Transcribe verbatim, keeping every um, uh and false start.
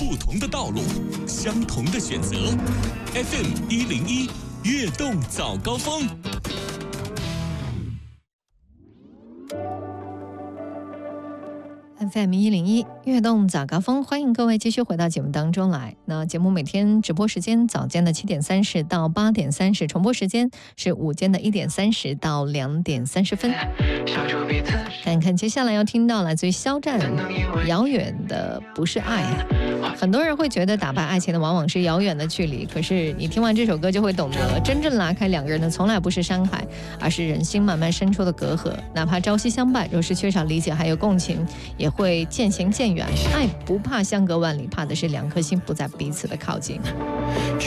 不同的道路，相同的选择。F M 一零一悦动早高峰。 F M 一零一悦动早高峰，欢迎各位继续回到节目当中来。那节目每天直播时间早间的七点三十到八点三十，重播时间是午间的一点三十到两点三十分。看看接下来要听到来自于肖战《遥远的不是爱》。很多人会觉得打败爱情的往往是遥远的距离，可是你听完这首歌就会懂得，真正拉开两个人的从来不是山海，而是人心慢慢生出的隔阂。哪怕朝夕相伴，若是缺少理解还有共情，也会渐行渐远。爱不怕相隔万里，怕的是两颗心不在彼此的靠近。